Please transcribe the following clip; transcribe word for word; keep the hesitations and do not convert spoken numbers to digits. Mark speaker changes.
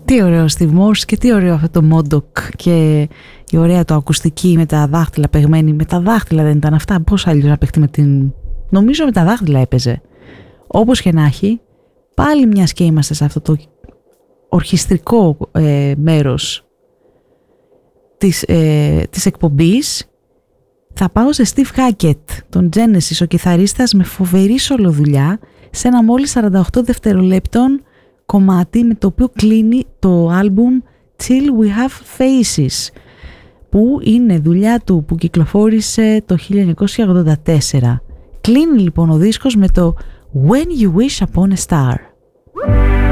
Speaker 1: Τι ωραίο Steve Morse και τι ωραίο αυτό το Modoc και η ωραία το ακουστική με τα δάχτυλα παιγμένη. Με τα δάχτυλα δεν ήταν αυτά, πώς αλλιώς να παιχτεί με την... Νομίζω με τα δάχτυλα έπαιζε. Όπως και να έχει, πάλι μιας και είμαστε σε αυτό το ορχιστρικό ε, μέρος της, ε, της εκπομπής, θα πάω σε Steve Hackett, τον Genesis, ο κιθαρίστας με φοβερή σολοδουλειά σε ένα μόλις σαράντα οκτώ δευτερολέπτων κομμάτι με το οποίο κλείνει το άλμπουμ Till We Have Faces, που είναι δουλειά του που κυκλοφόρησε το χίλια εννιακόσια ογδόντα τέσσερα. Κλείνει λοιπόν ο δίσκος με το When You Wish Upon a Star.